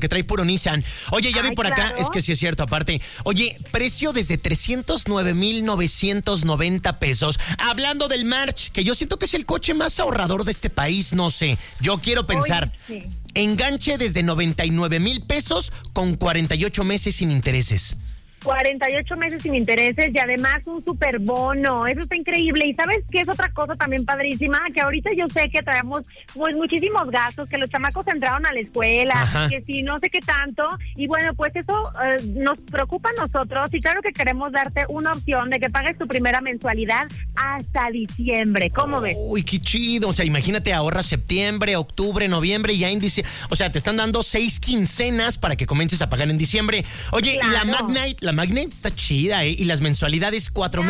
porque trae puro Nissan. Oye, ya vi por acá, claro. es que sí es cierto, aparte. Oye, precio desde 309,990 pesos. Hablando del March, que yo siento que es el coche más ahorrador de este país, no sé. Yo quiero pensar. Oye, sí. Enganche desde 99,000 pesos con 48 meses sin intereses. 48 meses sin intereses y además un super bono. Eso está increíble. Y ¿sabes qué es otra cosa también padrísima? Que ahorita yo sé que traemos pues muchísimos gastos, que los chamacos entraron a la escuela, Ajá. que sí, no sé qué tanto. Y bueno, pues eso nos preocupa a nosotros y claro que queremos darte una opción de que pagues tu primera mensualidad hasta diciembre. ¿Cómo ves? Uy, qué chido. O sea, imagínate, ahorras septiembre, octubre, noviembre y ya en diciembre. O sea, te están dando 6 quincenas para que comiences a pagar en diciembre. Oye, Claro. y la Magnite está chida, ¿eh? Y las mensualidades,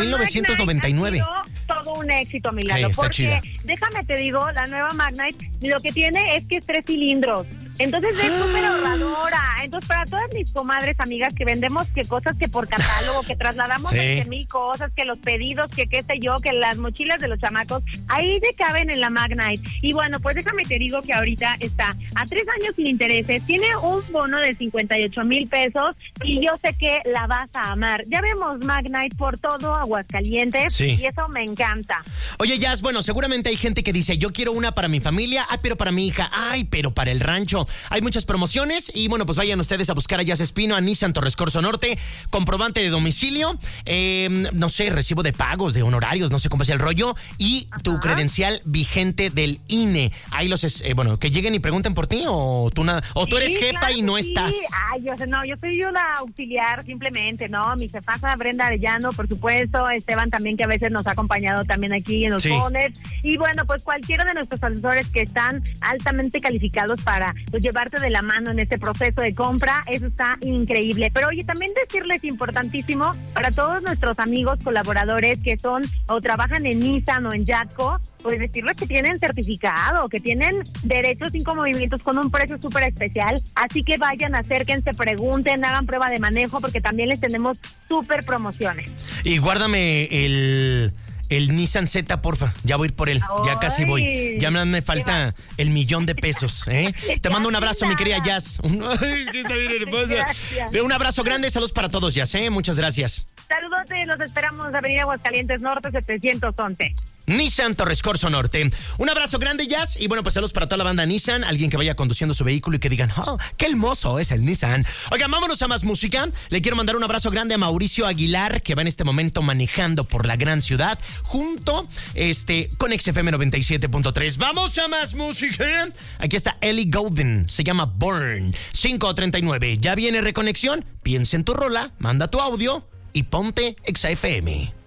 4,999. Ha sido todo un éxito, Milano, Sí, está porque chida. déjame te digo, la nueva Magnite lo que tiene es que es 3 cilindros. Entonces es súper ahorradora. Entonces, para todas mis comadres, amigas, que vendemos que cosas que por catálogo, que trasladamos Sí. 20,000 cosas, que los pedidos, que qué sé yo, que las mochilas de los chamacos, ahí se caben en la Magnite. Y bueno, pues déjame te digo que ahorita está a 3 años sin intereses, tiene un bono de 58,000 pesos y yo sé que la vas a amar. Ya vemos Magnite por todo Aguascalientes, Sí. y eso me encanta. Oye, Jazz, bueno, seguramente hay gente que dice, yo quiero una para mi familia, pero para mi hija, pero para el rancho. Hay muchas promociones y bueno, pues vayan ustedes a buscar a Jazz Espino, a Nissan Torres Corzo Norte, comprobante de domicilio, no sé, recibo de pagos, de honorarios, no sé cómo es el rollo, y tu credencial vigente del INE. Ahí bueno, que lleguen y pregunten por ti, o tú eres Sí, jefa claro y no que estás. sí. Ay, yo soy una auxiliar simplemente, ¿no? Mi jefaza Brenda Arellano, por supuesto, Esteban también, que a veces nos ha acompañado también aquí en los Sí. Boners. Y bueno, pues cualquiera de nuestros asesores que están altamente calificados para pues, llevarte de la mano en este proceso de compra, eso está increíble. Pero oye, también decirles importantísimo para todos nuestros amigos colaboradores que son o trabajan en Nissan o en Yatco, pues decirles que tienen certificado, que tienen derechos 5 movimientos con un precio súper especial. Así que vayan, acérquense, pregunten, hagan prueba de manejo, porque también les tenemos súper promociones. Y guárdame el Nissan Z, porfa. Ya voy a ir por él. Ya casi voy. Ya me falta el $1,000,000, ¿eh? Te mando un abrazo, mi querida Jazz. Ay, que está bien hermosa. Gracias. Un abrazo grande, saludos para todos, Jazz, ¿eh? Muchas gracias. Saludos, los esperamos Avenida Aguascalientes Norte 711. Nissan Torres Corzo Norte. Un abrazo grande, Jazz. Y bueno, pues saludos para toda la banda Nissan. Alguien que vaya conduciendo su vehículo y que digan, oh, qué hermoso es el Nissan. Oigan, vámonos a más música. Le quiero mandar un abrazo grande a Mauricio Aguilar, que va en este momento manejando por la gran ciudad, junto con XFM 97.3. Vamos a más música. Aquí está Ellie Goulding. Se llama Burn. 5:39. Ya viene Reconexión. Piensa en tu rola, manda tu audio y ponte XFM.